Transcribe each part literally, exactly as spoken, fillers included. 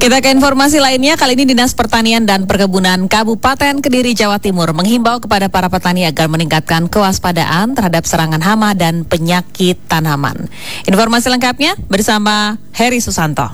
Kita ke informasi lainnya, kali ini Dinas Pertanian dan Perkebunan Kabupaten Kediri, Jawa Timur menghimbau kepada para petani agar meningkatkan kewaspadaan terhadap serangan hama dan penyakit tanaman. Informasi lengkapnya bersama Heri Susanto.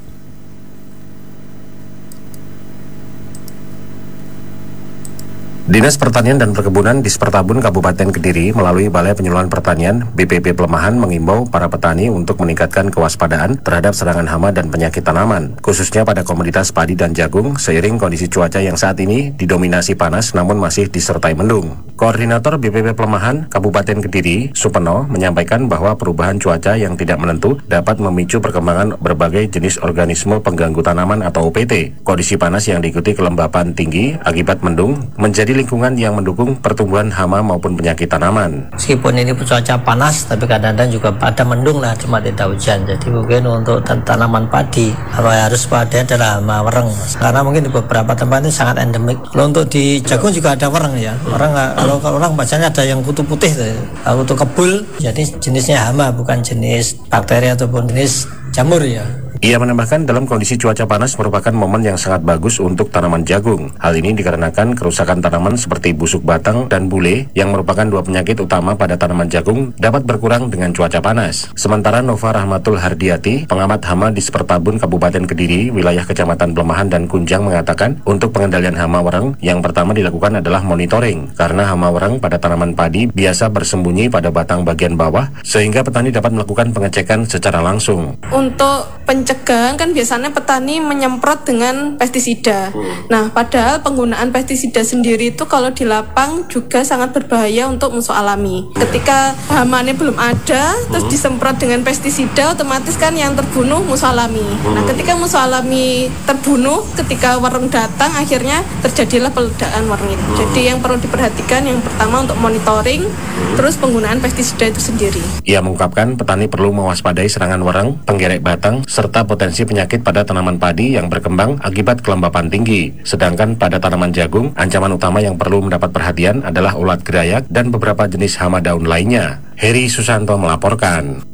Dinas Pertanian dan Perkebunan Dispertabun Kabupaten Kediri melalui Balai Penyuluhan Pertanian B P P Pelemahan mengimbau para petani untuk meningkatkan kewaspadaan terhadap serangan hama dan penyakit tanaman, khususnya pada komoditas padi dan jagung seiring kondisi cuaca yang saat ini didominasi panas namun masih disertai mendung. Koordinator B P P Pelemahan Kabupaten Kediri, Supeno, menyampaikan bahwa perubahan cuaca yang tidak menentu dapat memicu perkembangan berbagai jenis organisme pengganggu tanaman atau O P T. Kondisi panas yang diikuti kelembapan tinggi akibat mendung menjadi lingkungan yang mendukung pertumbuhan hama maupun penyakit tanaman. Meskipun ini cuaca panas, tapi kadang-kadang juga ada mendung lah, cuma tidak hujan. Jadi mungkin untuk tanaman padi, apa harus pada adalah hama wereng. Karena mungkin di beberapa tempat ini sangat endemik. Kalau untuk di jagung juga ada wereng ya. Orang kalau orang bacanya ada yang kutu putih, kutu kebul. Jadi jenisnya hama, bukan jenis bakteri ataupun jenis jamur ya. Ia menambahkan dalam kondisi cuaca panas merupakan momen yang sangat bagus untuk tanaman jagung. Hal ini dikarenakan kerusakan tanaman seperti busuk batang dan bule yang merupakan dua penyakit utama pada tanaman jagung dapat berkurang dengan cuaca panas. Sementara Nova Rahmatul Hardiati, pengamat hama di Dispertabun Kabupaten Kediri, wilayah Kecamatan Pelemahan dan Kunjang mengatakan untuk pengendalian hama wereng yang pertama dilakukan adalah monitoring. Karena hama wereng pada tanaman padi biasa bersembunyi pada batang bagian bawah sehingga petani dapat melakukan pengecekan secara langsung. Untuk pencegahan kan biasanya petani menyemprot dengan pestisida. Hmm. Nah, padahal penggunaan pestisida sendiri itu kalau di lapang juga sangat berbahaya untuk musuh alami. Ketika hamanya belum ada, hmm. terus disemprot dengan pestisida, otomatis kan yang terbunuh musuh alami. Hmm. Nah, ketika musuh alami terbunuh, ketika wereng datang, akhirnya terjadilah peledakan wereng itu. Hmm. Jadi yang perlu diperhatikan yang pertama untuk monitoring, hmm. terus penggunaan pestisida itu sendiri. Ia mengungkapkan petani perlu mewaspadai serangan wereng, penggerek batang, serta potensi penyakit pada tanaman padi yang berkembang akibat kelembapan tinggi. Sedangkan pada tanaman jagung, ancaman utama yang perlu mendapat perhatian adalah ulat gerayak dan beberapa jenis hama daun lainnya. Heri Susanto melaporkan.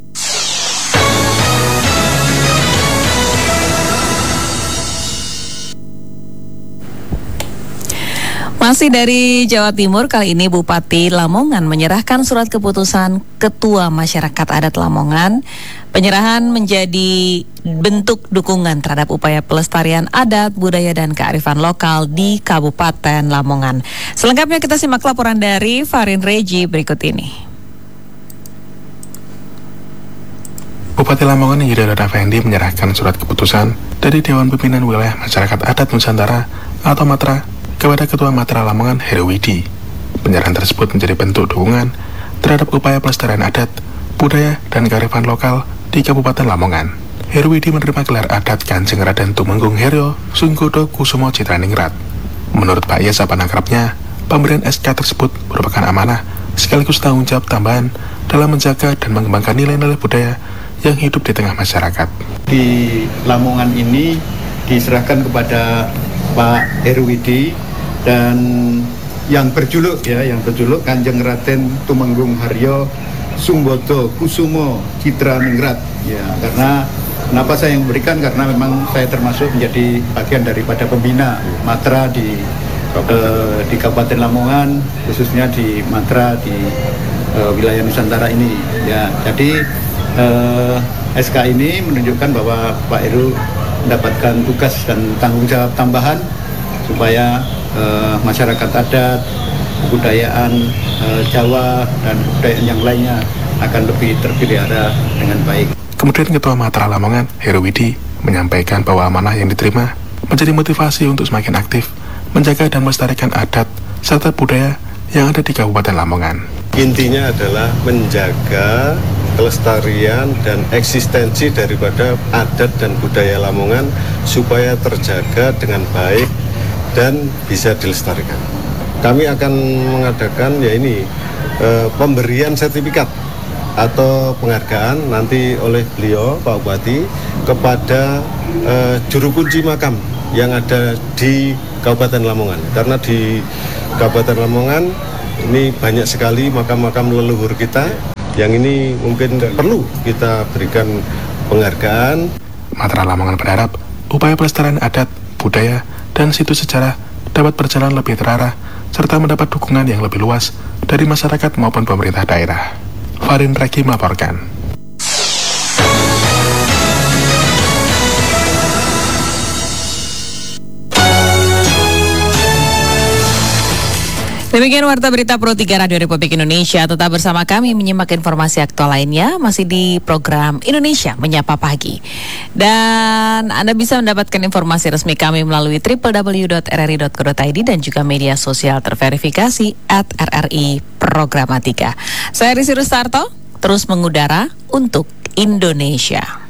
Masih dari Jawa Timur, kali ini Bupati Lamongan menyerahkan surat keputusan Ketua Masyarakat Adat Lamongan. Penyerahan menjadi bentuk dukungan terhadap upaya pelestarian adat, budaya, dan kearifan lokal di Kabupaten Lamongan. Selengkapnya kita simak laporan dari Farin Reji berikut ini. Bupati Lamongan Yudhoyono Effendi menyerahkan surat keputusan dari Dewan Pimpinan Wilayah Masyarakat Adat Nusantara atau Matra kepada Ketua Matra Lamongan Heru Widi. Penyerahan tersebut menjadi bentuk dukungan terhadap upaya pelestarian adat, budaya, dan kearifan lokal di Kabupaten Lamongan. Heru Widi menerima gelar adat Kanjeng Raden Tumenggung Heryo Sunggodo Kusumo Citraningrat. Menurut Pak Yes akrabnya, pemberian S K tersebut merupakan amanah sekaligus tanggung jawab tambahan dalam menjaga dan mengembangkan nilai-nilai budaya yang hidup di tengah masyarakat. Di Lamongan ini diserahkan kepada Pak Heru Widi dan yang berjuluk ya, yang berjuluk Kanjeng Raden Tumenggung Haryo Sunggodo Kusumo Citraningrat. Ya, karena kenapa saya yang memberikan, karena memang saya termasuk menjadi bagian daripada pembina Matra di eh, di Kabupaten Lamongan, khususnya di Matra di eh, wilayah Nusantara ini. Ya, jadi eh, S K ini menunjukkan bahwa Pak Heru mendapatkan tugas dan tanggung jawab tambahan supaya uh, masyarakat adat, kebudayaan uh, Jawa dan kebudayaan yang lainnya akan lebih terpelihara dengan baik. Kemudian Ketua Matra Lamongan Heru Widi menyampaikan bahwa amanah yang diterima menjadi motivasi untuk semakin aktif menjaga dan melestarikan adat serta budaya yang ada di Kabupaten Lamongan. Intinya adalah menjaga kelestarian dan eksistensi daripada adat dan budaya Lamongan supaya terjaga dengan baik dan bisa dilestarikan. Kami akan mengadakan ya ini eh, pemberian sertifikat atau penghargaan nanti oleh beliau Pak Bupati kepada eh, juru kunci makam yang ada di Kabupaten Lamongan. Karena di Kabupaten Lamongan ini banyak sekali makam-makam leluhur kita yang ini mungkin perlu kita berikan penghargaan. Matra Lamongan berharap upaya pelestarian adat, budaya, dan situs sejarah dapat berjalan lebih terarah serta mendapat dukungan yang lebih luas dari masyarakat maupun pemerintah daerah. Farin Reki melaporkan. Demikian Warta Berita Pro tiga Radio Republik Indonesia. Tetap bersama kami menyimak informasi aktual lainnya masih di program Indonesia Menyapa Pagi. Dan Anda bisa mendapatkan informasi resmi kami melalui w w w dot r r i dot co dot i d dan juga media sosial terverifikasi at r r i Programatika. Saya Risi Rustarto, terus mengudara untuk Indonesia.